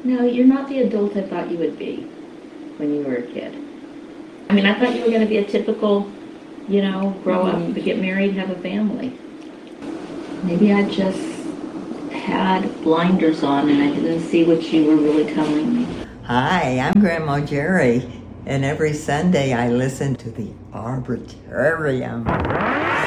No, you're not the adult I thought you would be when you were a kid. I mean, I thought you were going to be a typical, grow up, get married, have a family. Maybe I just had blinders on and I didn't see what you were really telling me. Hi, I'm Grandma Jerry, and every Sunday I listen to the Arboretarium.